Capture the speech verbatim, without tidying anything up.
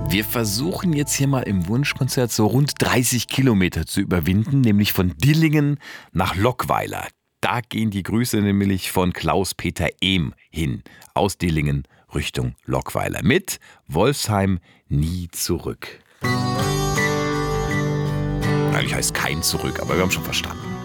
Wir versuchen jetzt hier mal im Wunschkonzert so rund dreißig Kilometer zu überwinden, nämlich von Dillingen nach Lockweiler. Da gehen die Grüße nämlich von Klaus-Peter Ehm hin, aus Dillingen Richtung Lockweiler. Mit Wolfsheim nie zurück. Eigentlich heißt kein zurück, aber wir haben schon verstanden.